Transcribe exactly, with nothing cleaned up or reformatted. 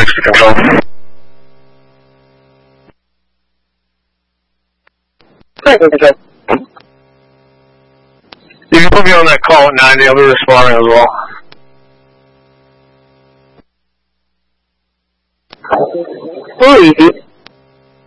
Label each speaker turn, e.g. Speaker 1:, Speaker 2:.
Speaker 1: to control. Taking control.
Speaker 2: You can put me on that call at nine, I'll be responding as well.
Speaker 1: Three.